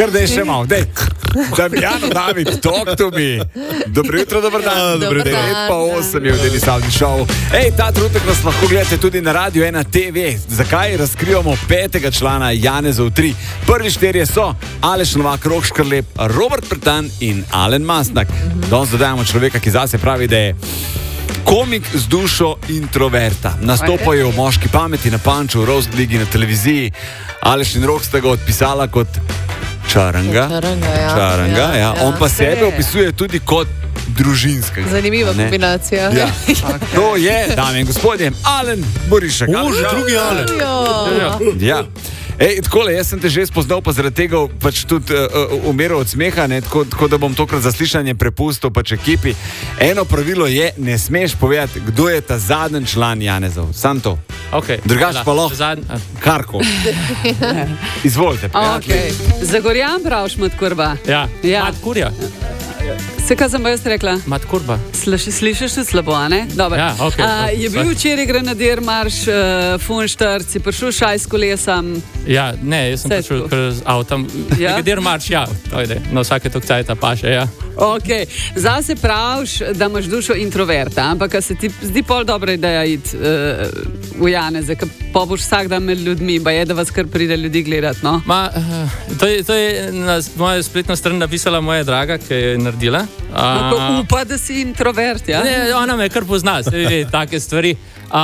Kar da je še malo, dej. Damjano, David, talk to me. Dobro jutro, dober dan. Dobro dan. 9:08 je v Daily Sound Show. Ta trenutek nas lahko gledate tudi na Radio 1 TV. Zakaj? Razkrivamo 5. člana Janezov 3. Prvi 4 so Aleš Novak, Rok Škrlep, Robert Pretan in Alen Mastnak. Danes dodajamo človeka, ki zase pravi, da je komik z dušo introverta. Nastopajo v Moški pameti, na Panču, v Roast Ligi, na televiziji. Aleš in Rok sta ga odpisala kot čaranga. Ja. On pa sebe opisuje tudi kot družinskega. Zanimiva kombinacija. Ja. To je, dame in gospodje, Alen Borišek. Že drugi Alen. Ja. Takole, jaz sem te že spoznal, pa zaradi tega pač tudi umiral od smeha, tako da bom tokrat zaslišanje prepustil pač ekipi. Eno pravilo je, ne smeš povedati, kdo je ta zadnji član Janezov. Sam to. Okay. Drugač pa lahko karkoli. Izvolite. Zagorjan praviš, Matkurba. Ja. Matkurja. Se kaj sem jaz rekla? Matkurba. Slišiš se slabo, a ne? Dobro. Ja, okay. Je bil včeraj Grenadir marš, Funštrt, si prišel šaj s kolesom? Ja, ne, jaz sem prišel z avtom. Grenadir marš, ja, to ide. Na vsake tok cajta paše, ja. Ok, zase praviš, da imaš dušo introverta, ampak se ti zdi pol dobra ideja iti v Janeze, ker pa boš vsak dan med ljudmi, pa je, da vas kar pride ljudi gledati, no? To je na mojo spletno stran napisala moja draga, ki je naredila. Upa, da si introvert, ja? Ne, ona me kar pozna, se ve, take stvari.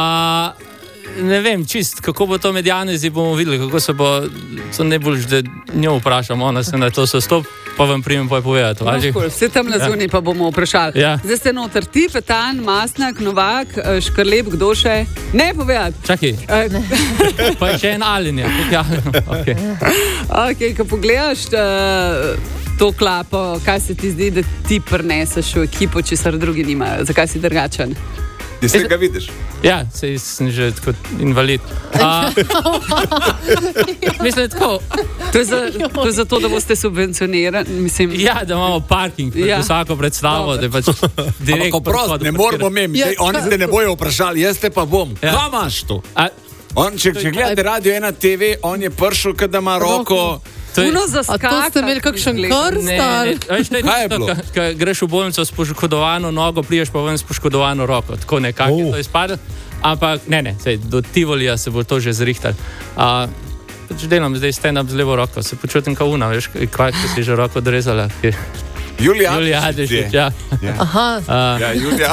Ne vem, čist, kako bo to med Janezi, bomo videli, kako se bo, to ne boš, da njo vprašam, ona se na to sestop, pa vam primem pa je povedati. Vse tam na zunaj pa bomo vprašali. Ja. Zdaj ste noter ti, Petan, Mastnak, Novak, Škrlep, kdo še? Ne, povedati. Čakaj, pa je še en Alen, ja. Ok, ko pogledaš to klapo, kaj se ti zdi, da ti prineseš v ekipo, če se drugi nimajo? Zakaj si drugačen? Jaz se ga vidiš? Ja, sem že tako invalid. Mislim, tako. To je zato, da boste subvencionirani, mislim. Ja, da imamo parking pred vsako predstavo, da je pač direktno. Ampak prost, ne moramo memi. Oni se ne bojo vprašali, jaz te pa bom. Kaj imaš to? Če gledate Radio 1 TV, on je prišel, kada ima roko. Puno zaskaka. A to ste imeli kakšen krstal? Kaj je bilo? Greš v bolnico s poškodovano nogo, priješ pa ven s poškodovano roko. Tako nekako je to izpadlo. Ampak ne, do Tivolija se bo to že zrihtalo. Delam zdaj stand-up z levo roko, se počutim kao una, veš, kaj si že roko odrezala. Julija Adešič, ja. Aha. Ja, Julija.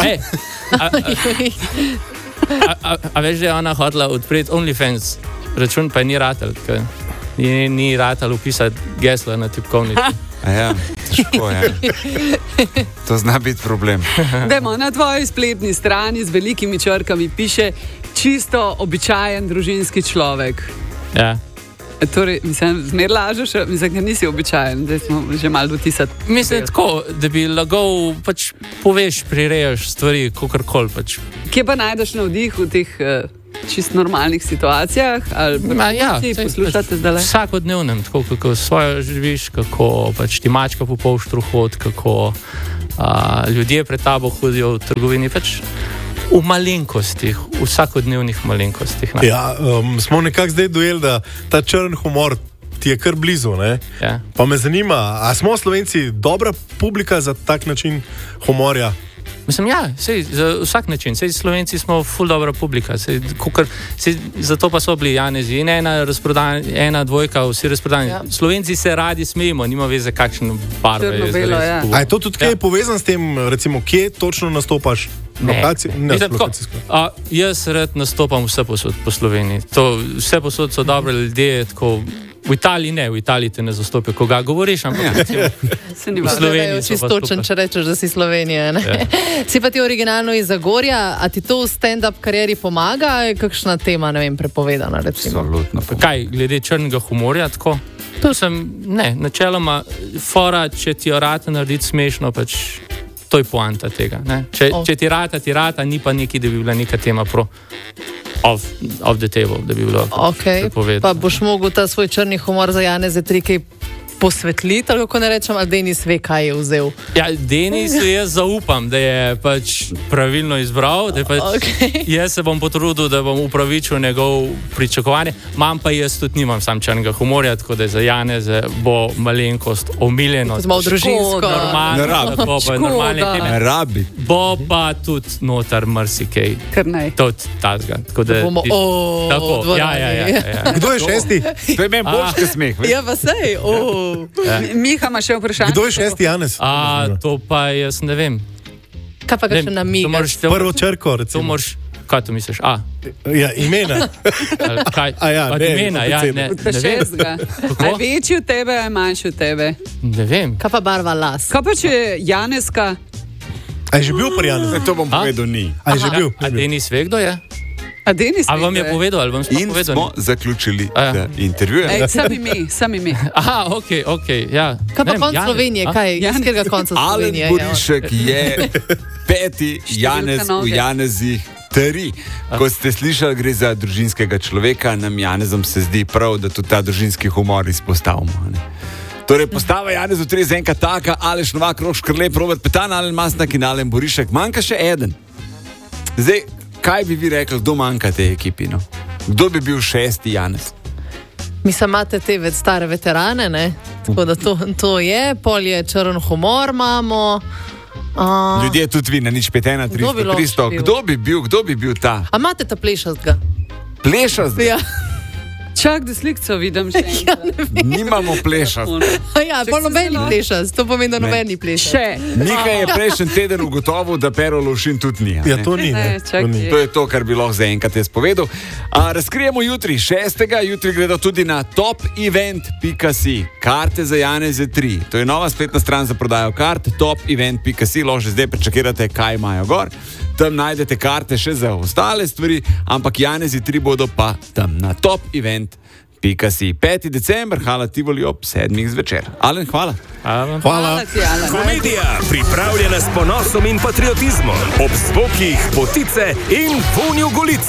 A veš, da je ona hotela odpreti OnlyFans račun, pa je ni ratel, ni ratal upisati gesla na tipkovnici. Ja, težko je. To zna biti problem. Dajmo, na tvoji spletni strani z velikimi črkami piše čisto običajen družinski človek. Ja. Torej, mislim, zmer lažeš, mislim, ker nisi običajen, da smo že malo dotisati. Mislim tako, da bi lagal, pač poveš, prirejaš stvari, kakorkoli pač. Kje pa najdeš navdih v teh čist normalnih situacijah? Ja, poslušate zdaj? Vsakodnevnem, tako kako svojo živiš, kako pač ti mačka po polštru hod, kako ljudje pred tabo hodijo v trgovini, pač v malenkostih, v vsakodnevnih malenkostih. Ne? Ja, smo nekako zdaj dojeli, da ta črn humor ti je kar blizu, ne? Ja. Pa me zanima, a smo Slovenci dobra publika za tak način humorja? Mislim, ja, za vsak način. Slovenci smo ful dobra publika. Zato pa so bili Janezi in ena dvojka, vsi razprodani. Ja. Slovenci se radi smejimo, nima veze, kakšen barve je zdaj. Ja. A je to tudi kaj povezan s tem, recimo, kje točno nastopaš? Jaz rad nastopam vse posod po Sloveniji. Vse posod so dobre ljudje, tako. V Italiji ne, v Italiji te ne zastopijo, koga govoriš, ampak v Sloveniji so čisto točen, če rečeš, da si Slovenija. Ja. Si pa ti originalno iz Zagorja, a ti to v stand-up karieri pomaga? Je kakšna tema, ne vem, prepovedana, recimo? Absolutno. Kaj, glede črnega humorja, tako? To načeloma, fora, če ti jo rata narediti smešno, pač to je poanta tega. Če ti rata, ni pa neki, da bi bila neka tema off the table, da bi bilo prepovedano. Pa boš mogel ta svoj črni humor za Janeze 3 kaj posvetliti, ali kako ne rečem, ali Denis ve, kaj je vzel. Ja, Denisu jaz zaupam, da je pač pravilno izbral. Jaz se bom potrudil, da bom upravičil njegov pričakovanje. Mam pa jaz tudi nimam sam črnega humorja, tako da za Janeza bo malenkost omiljeno. Zelo družinsko. Ne rabi. Bo pa tudi notar marsikaj. Kar naj. Tudi tazga. Tako, ja. Kdo je šesti? To je meni boljši smeh. Ja, pa sej. Miha ima še vprašanje. Kdo je šesti Janez? To pa jaz ne vem. Kaj pa še namiga? Prvo črko, recimo. Kaj to misliš? Ja, imena. Kaj? Imena, ja, ne vem. Kaj je večji od tebe, aj manjši od tebe? Ne vem. Kaj pa barva las? Kaj pa če je Janeska? A je že bil pri Janezu? To bom povedal, ni. A je že bil? A Denis ve, kdo je? A Denis ve, A vam je povedal, ali vam smo In povedali? smo zaključili intervju. Sam ime. Aha, ok, ja. Kaj pa konc Slovenije? Kaj? Iz katerega konca Slovenije? Alen Borišek je 5. Janez v Janezih 3. Ko ste slišali, gre za družinskega človeka, nam Janezom se zdi prav, da tudi ta družinski humor izpostavimo. Torej, postava Janez v 3 je enkrat taka, Aleš Novak, Rok Škrlep, Robert Petan, Alen Masnak in Alen Borišek. Manjka še eden. Zdaj, kaj bi vi rekli, kdo manjka tej ekipi? No? Kdo bi bil 6. Janez? Mislim, imate te stare veterane, ne? Tako da to je, pol je črn humor imamo. Ljudje tudi vi, na nič 5, 300, 300. Kdo bi bil ta? A imate ta plešastga? Plešastga? Ja. Čak, da slikco vidim še. Ja, ne vem. Nimamo plešast. Ja, pa nobeni plešast. To pomeni, da nobeni plešast. Še. Nekaj je prejšnji teden ugotovil, da Pero Lovšin tudi ni. Ja, to ni. To je to, kar bi lahko zaenkrat jaz povedal. Razkrijemo jutri, 6. Jutri gredo tudi na topevent.si. Karte za Janeze 3. To je nova spletna stran za prodajo kart. Topevent.si. Lahko že zdaj prečakirate, kaj imajo gor. Tam najdete karte še za ostale stvari, ampak Janezi 3 bodo pa tam na topevent.si. 5. december, Hala Tivoli ob 7. zvečer. Alen, hvala. Hvala. Komedija, pripravljena s ponosom in patriotizmom, ob zvokih potice in vonju golice.